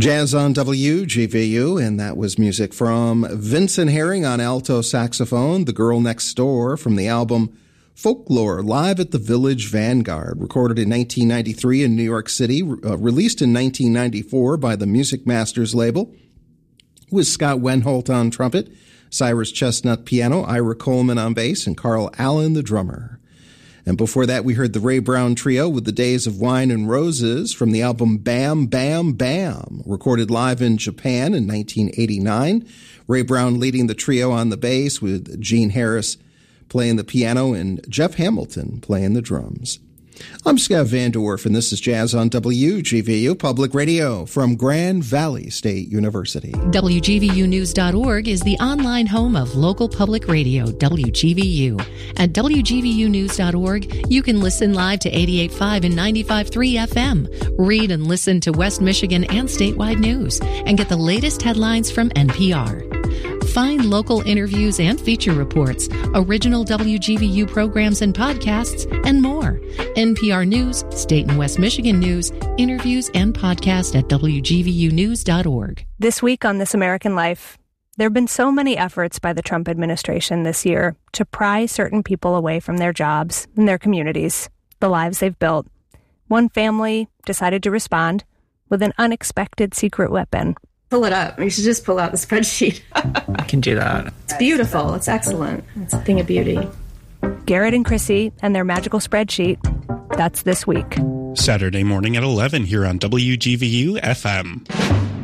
Jazz on WGVU, and that was music from Vincent Herring on alto saxophone, The Girl Next Door from the album Folklore, live at the Village Vanguard, recorded in 1993 in New York City, released in 1994 by the Music Masters label, with Scott Wenholt on trumpet, Cyrus Chestnut piano, Ira Coleman on bass, and Carl Allen the drummer. And before that, we heard the Ray Brown Trio with The Days of Wine and Roses from the album Bam Bam Bam, recorded live in Japan in 1989. Ray Brown leading the trio on the bass, with Gene Harris playing the piano and Jeff Hamilton playing the drums. I'm Scott Van Dorf, and this is Jazz on WGVU Public Radio from Grand Valley State University. WGVUnews.org is the online home of local public radio, WGVU. At WGVUnews.org, you can listen live to 88.5 and 95.3 FM, read and listen to West Michigan and statewide news, and get the latest headlines from NPR. Find local interviews and feature reports, original WGVU programs and podcasts, and more. NPR News, State and West Michigan News, interviews, and podcasts at WGVUnews.org. This week on This American Life, there have been so many efforts by the Trump administration this year to pry certain people away from their jobs and their communities, the lives they've built. One family decided to respond with an unexpected secret weapon. Pull it up. You should just pull out the spreadsheet. I can do that. It's beautiful. It's excellent. It's a thing of beauty. Garrett and Chrissy and their magical spreadsheet. That's this week. Saturday morning at 11 here on WGVU FM.